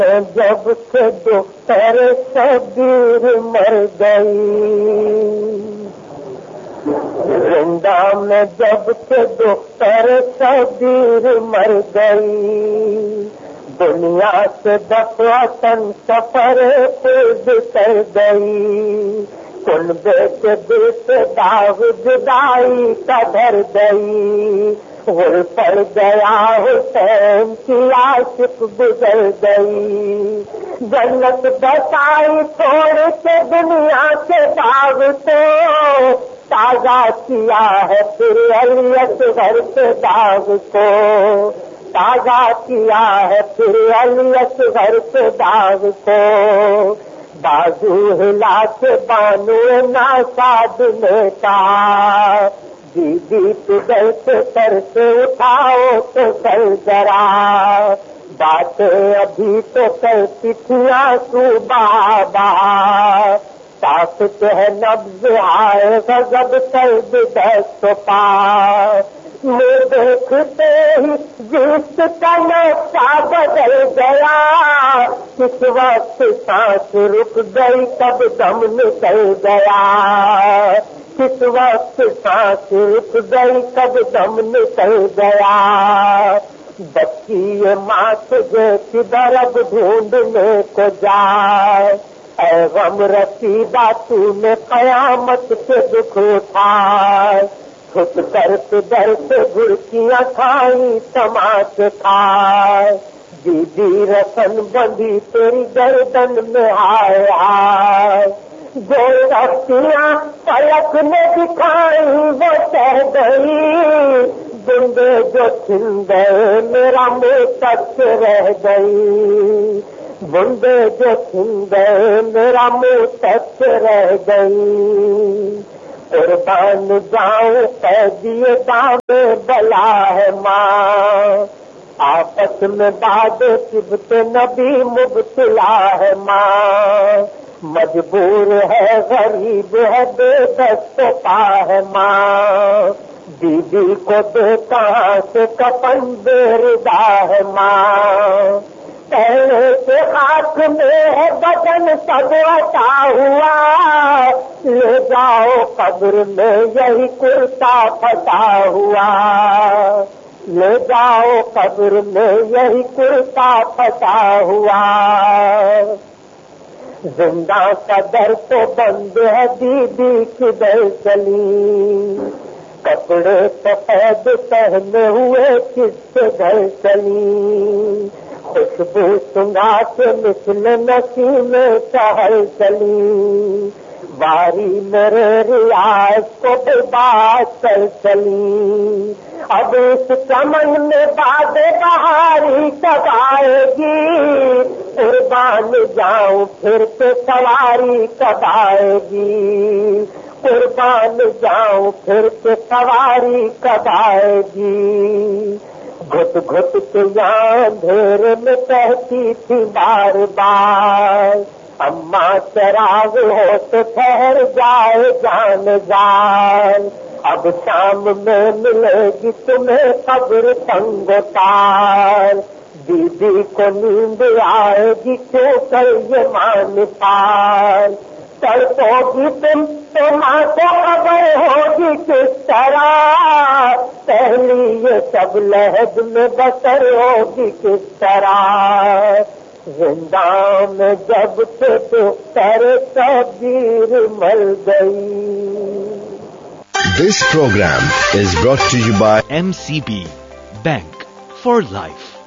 جب سے دختر شبیر مر گئی، زندہ میں جب سے دختر شبیر مر گئی، دنیا سے دفعتاً سفر خود کر گئی، کنبے کے دل سے داغ جدائی کا دھر گئی، غل پڑ گیا حسین کی عاشق گزر گئی، جنت بسائی چھوڑ کے دنیا کے باغ کو، تازہ کیا ہے پھر علی اصغر کے داغ کو، تازہ کیا ہے پھر علی اصغر کے داغ کو، بازو ہلا کے بانو ناساد نے کہا، دیدی تجھے سے سر سے اٹھاؤ تو سر ذرا، باتیں ابھی تو کرتی تھی آنسو بابا، طاقت ہے نبض آئے غضب سرد دست پا، میں دیکھتے ہی جس کا نقشہ بدل گیا، کس وقت سانس رک گئی کب دم نکل گیا، کس وقت سانس رک گئی کب دم نکل گیا، بچی ماں تجھے کدھر اب ڈھونڈنے کو جائے، اے غم رسیدہ تو نے قیامت سے دکھ اٹھائے، چھپ کر کدھر سے گھڑکیاں کھائی تماچ کھائے، دیدی رسن بندھی تیری گردن میں آئے آئے، جو رختیاں پلک نے دکھائی وہ کہہ گئی، بندے جو چھن گئے میرا منہ تک رہ گئی، بندے جو چھن گئے میرا منہ تک رہ گئی، قربان جاؤں قیدی دام بلا ہے ماں، آپس میں باد سبت نبی مبتلا ہے ماں، مجبور ہے غریب ہے بے دست پا ہے ماں، دیدی کو دے کہاں سے کفن بے ردا ہے ماں، پہلے سے ہاتھ میں ہے بدن سب عطا ہوا، لے جاؤ قبر میں یہی کرتا پھٹا ہوا، لے جاؤ قبر میں یہی کرتا پھٹا ہوا، زندہ کا در تو بند ہے دیدی کدھر چلی، کپڑے سفید پہنے ہوئے کس کے گھر چلی، خوشبو سنگا کے مثل نسیم شہر چلی، باری میرے ریاض کو بات کر چلی، اب اس چمن میں باد بہاری کب آئے گی، قربان جاؤں پھر سے سواری کب آئے گی، قربان جاؤں پھر سے سواری کب آئے گی، گھٹ گھٹ کے یہاں اندھیر میں کہتی تھی بار بار، اماں چراغ ہو تو ٹھہر جائے جان جان، اب شام میں ملے گی تمہیں قبر تنگ تار، دیدی کو نیند آئے گی کیوں کر یہ مان پار، تڑپو گی تم تو ماں کو خبر ہوگی کس طرح، پہلی یہ سب لہد میں بسر ہوگی کس طرح، زندہ میں جب سے دختر شبیر مر گئی۔ This program is brought to you by MCB Bank for Life.